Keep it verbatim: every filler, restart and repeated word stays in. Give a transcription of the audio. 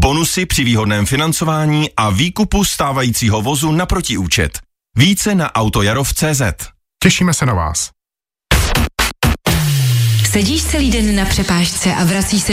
bonusy při výhodném financování a výkupu stávajícího vozu na protiúčet. Více na autojarov tečka cé zet. Těšíme se na vás. Sedíš celý den na přepážce a vracíš se